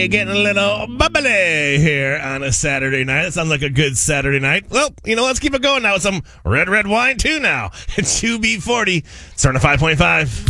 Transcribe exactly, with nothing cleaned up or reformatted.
Hey, getting a little bubbly here on a Saturday night. That sounds like a good Saturday night. Well, you know, let's keep it going now with some red, red wine, too, now. It's U B forty, starting at five point five.